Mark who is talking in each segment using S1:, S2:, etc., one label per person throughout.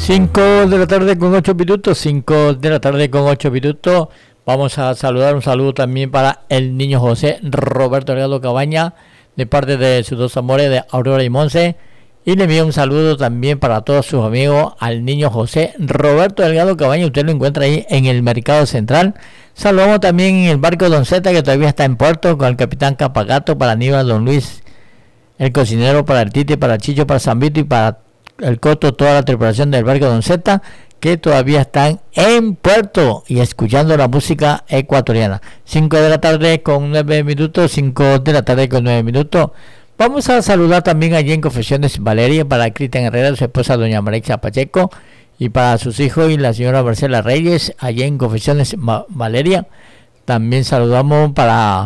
S1: 5 de la tarde con 8 minutos, 5 de la tarde con 8 minutos. Vamos a saludar, un saludo también para el niño José Roberto Delgado Cabaña, de parte de sus dos amores, de Aurora y Monse. Y le envío un saludo también para todos sus amigos al niño José Roberto Delgado Cabaña. Usted lo encuentra ahí en el Mercado Central. Saludamos también en el barco Don Zeta, que todavía está en puerto, con el capitán Capagato, para Aníbal, Don Luis, el cocinero, para el Tite, para Chicho, para Zambito y para el Coto, toda la tripulación del barco Don Zeta, que todavía están en puerto y escuchando la música ecuatoriana. 5 de la tarde con 9 minutos, 5 de la tarde con 9 minutos. Vamos a saludar también allí en Confesiones Valeria, para Cristian Herrera, su esposa doña Maritza Pacheco, y para sus hijos y la señora Marcela Reyes, allí en Confesiones Valeria. También saludamos para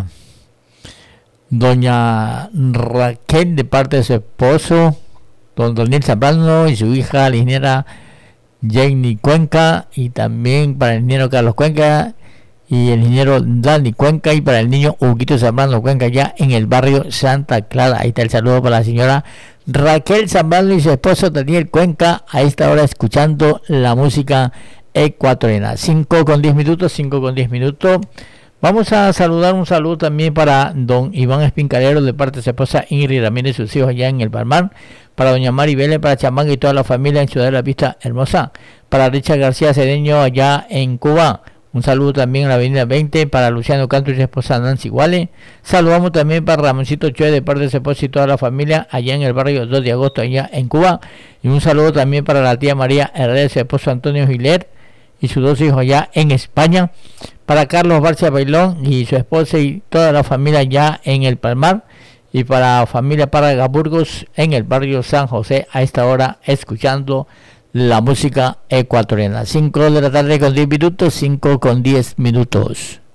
S1: doña Raquel, de parte de su esposo don Doniel Zambrano, y su hija la ingeniera Jenny Cuenca, y también para el ingeniero Carlos Cuenca y el ingeniero Dani Cuenca, y para el niño Huguito Zambrano Cuenca, ya en el barrio Santa Clara. Ahí está el saludo para la señora Raquel Zambrano y su esposo Daniel Cuenca, a esta hora escuchando la música ecuatoriana. 5 con 10 minutos, 5 con 10 minutos. Vamos a saludar, un saludo también para don Iván Espincalero, de parte de su esposa Ingrid Ramírez y sus hijos allá en el Palmar, para doña Mari Vélez, para Chamanga y toda la familia en Ciudad de la Vista Hermosa, para Richard García Cedeño allá en Cuba. Un saludo también a la avenida 20 para Luciano Canto y su esposa Nancy Guale. Saludamos también para Ramoncito Chue, de parte de su esposa y toda la familia allá en el barrio 2 de agosto allá en Cuba. Y un saludo también para la tía María Herrera, su esposo Antonio Giler y sus dos hijos allá en España, para Carlos Barcia Bailón y su esposa y toda la familia allá en el Palmar, y para familia Parga Burgos en el barrio San José, a esta hora escuchando la música ecuatoriana. 5 de la tarde con 10 minutos, 5 con 10 minutos.